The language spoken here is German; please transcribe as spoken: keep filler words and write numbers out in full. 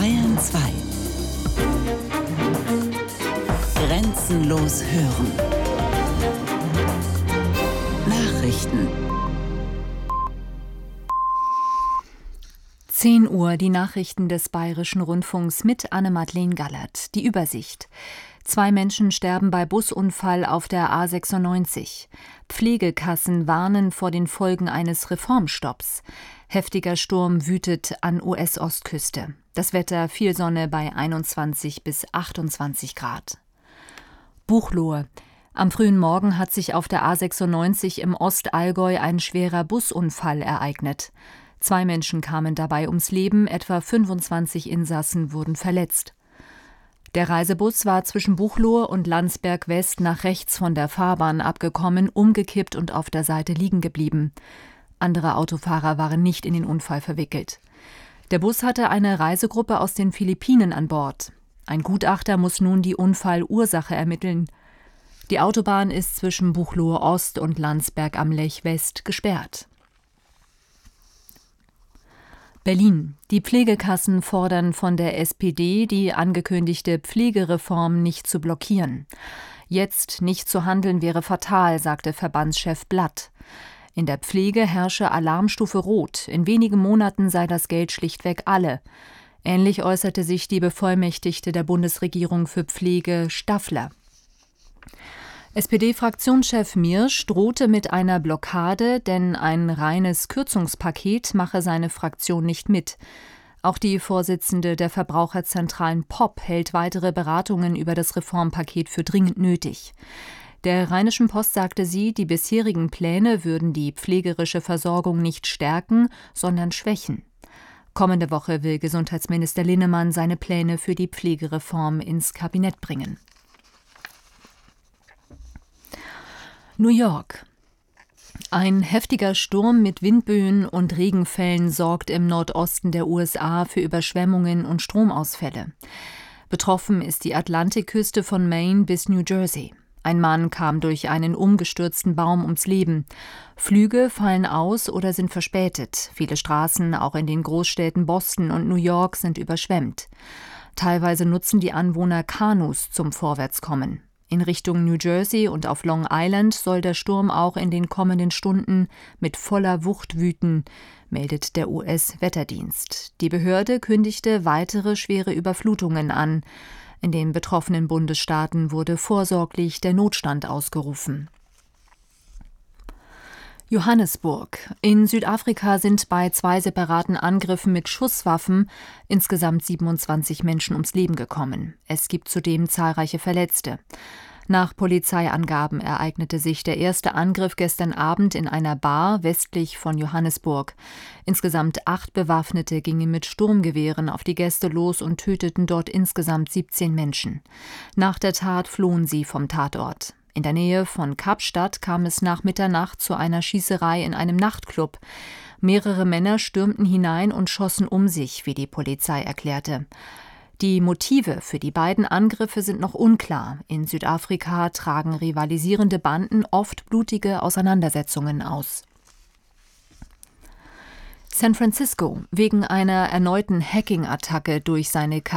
Bayern zwei. Grenzenlos hören. Nachrichten. zehn Uhr, die Nachrichten des Bayerischen Rundfunks mit Anne-Madeleine Gallert. Die Übersicht. Zwei Menschen sterben bei Busunfall auf der A sechsundneunzig. Pflegekassen warnen vor den Folgen eines Reformstopps. Heftiger Sturm wütet an U S-Ostküste. Das Wetter, viel Sonne bei einundzwanzig bis achtundzwanzig Grad. Buchloe. Am frühen Morgen hat sich auf der A sechsundneunzig im Ostallgäu ein schwerer Busunfall ereignet. Zwei Menschen kamen dabei ums Leben, etwa fünfundzwanzig Insassen wurden verletzt. Der Reisebus war zwischen Buchloe und Landsberg West nach rechts von der Fahrbahn abgekommen, umgekippt und auf der Seite liegen geblieben. Andere Autofahrer waren nicht in den Unfall verwickelt. Der Bus hatte eine Reisegruppe aus den Philippinen an Bord. Ein Gutachter muss nun die Unfallursache ermitteln. Die Autobahn ist zwischen Buchloe Ost und Landsberg am Lech West gesperrt. Berlin. Die Pflegekassen fordern von der S P D, die angekündigte Pflegereform nicht zu blockieren. Jetzt nicht zu handeln wäre fatal, sagte Verbandschef Blatt. In der Pflege herrsche Alarmstufe Rot. In wenigen Monaten sei das Geld schlichtweg alle. Ähnlich äußerte sich die Bevollmächtigte der Bundesregierung für Pflege, Staffler. S P D-Fraktionschef Miersch drohte mit einer Blockade, denn ein reines Kürzungspaket mache seine Fraktion nicht mit. Auch die Vorsitzende der Verbraucherzentralen P O P hält weitere Beratungen über das Reformpaket für dringend nötig. Der Rheinischen Post sagte sie, die bisherigen Pläne würden die pflegerische Versorgung nicht stärken, sondern schwächen. Kommende Woche will Gesundheitsminister Linnemann seine Pläne für die Pflegereform ins Kabinett bringen. New York. Ein heftiger Sturm mit Windböen und Regenfällen sorgt im Nordosten der U S A für Überschwemmungen und Stromausfälle. Betroffen ist die Atlantikküste von Maine bis New Jersey. Ein Mann kam durch einen umgestürzten Baum ums Leben. Flüge fallen aus oder sind verspätet. Viele Straßen, auch in den Großstädten Boston und New York, sind überschwemmt. Teilweise nutzen die Anwohner Kanus zum Vorwärtskommen. In Richtung New Jersey und auf Long Island soll der Sturm auch in den kommenden Stunden mit voller Wucht wüten, meldet der U S-Wetterdienst. Die Behörde kündigte weitere schwere Überflutungen an. In den betroffenen Bundesstaaten wurde vorsorglich der Notstand ausgerufen. Johannesburg. In Südafrika sind bei zwei separaten Angriffen mit Schusswaffen insgesamt siebenundzwanzig Menschen ums Leben gekommen. Es gibt zudem zahlreiche Verletzte. Nach Polizeiangaben ereignete sich der erste Angriff gestern Abend in einer Bar westlich von Johannesburg. Insgesamt acht Bewaffnete gingen mit Sturmgewehren auf die Gäste los und töteten dort insgesamt siebzehn Menschen. Nach der Tat flohen sie vom Tatort. In der Nähe von Kapstadt kam es nach Mitternacht zu einer Schießerei in einem Nachtclub. Mehrere Männer stürmten hinein und schossen um sich, wie die Polizei erklärte. Die Motive für die beiden Angriffe sind noch unklar. In Südafrika tragen rivalisierende Banden oft blutige Auseinandersetzungen aus. San Francisco. Wegen einer erneuten Hacking-Attacke durch seine